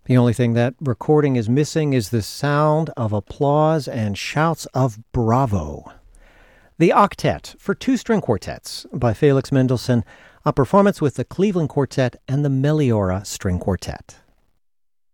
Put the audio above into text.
The only thing that recording is missing is the sound of applause and shouts of bravo. The Octet for two string quartets by Felix Mendelssohn, a performance with the Cleveland Quartet and the Meliora String Quartet.